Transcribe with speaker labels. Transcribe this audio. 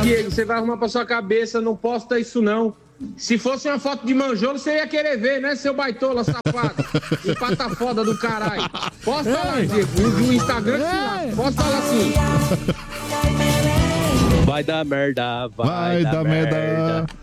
Speaker 1: Diego, você vai arrumar pra sua cabeça, não posta isso não. Se fosse uma foto de manjolo, você ia querer ver, né, seu baitola safado? E pata foda do caralho. Posta lá, Diego, no Instagram, posta lá assim.
Speaker 2: Vai dar merda, vai dar merda.